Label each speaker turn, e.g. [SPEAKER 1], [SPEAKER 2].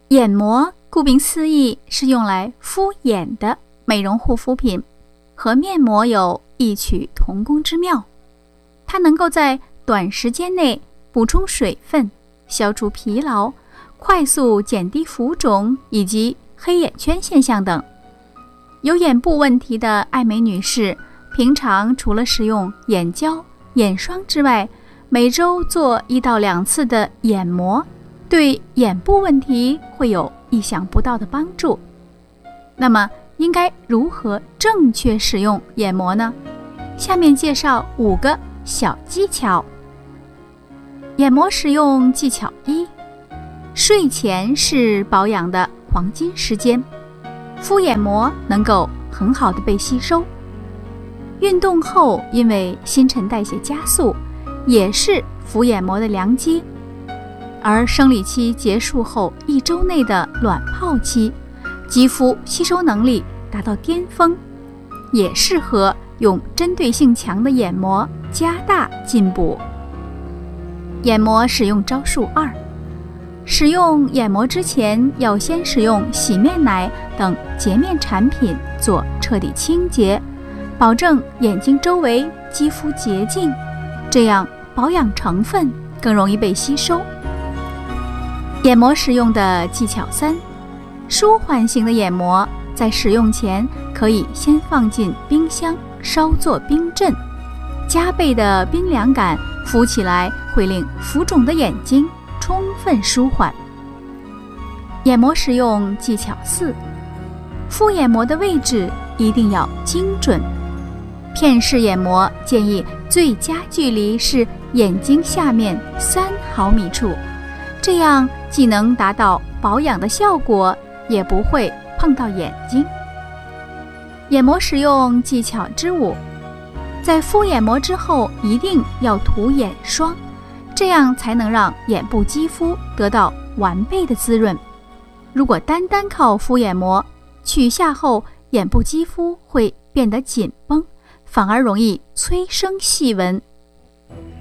[SPEAKER 1] 眼膜顾名思义是用来敷眼的美容护肤品，和面膜有异曲同工之妙。它能够在短时间内补充水分，消除疲劳，快速减低浮肿以及黑眼圈现象等。有眼部问题的爱美女士，平常除了使用眼胶、眼霜之外，每周做1到2次的眼膜，对眼部问题会有意想不到的帮助。那么应该如何正确使用眼膜呢？下面介绍5个小技巧。眼膜使用技巧1：睡前是保养的黄金时间，敷眼膜能够很好的被吸收。运动后因为新陈代谢加速，也是敷眼膜的良机。而生理期结束后1周内的卵泡期，肌肤吸收能力达到巅峰，也适合用针对性强的眼膜加大进补。眼膜使用招数2：使用眼膜之前，要先使用洗面奶等洁面产品做彻底清洁，保证眼睛周围肌肤洁净，这样保养成分更容易被吸收。眼膜使用的技巧3：舒缓型的眼膜在使用前可以先放进冰箱稍作冰镇，加倍的冰凉感敷起来会令浮肿的眼睛充分舒缓。眼膜使用技巧4：敷眼膜的位置一定要精准，片式眼膜建议最佳距离是眼睛下面3毫米处，这样既能达到保养的效果，也不会碰到眼睛。眼膜使用技巧之5：在敷眼膜之后一定要涂眼霜，这样才能让眼部肌肤得到完备的滋润。如果单靠敷眼膜，取下后眼部肌肤会变得紧绷，反而容易催生细纹。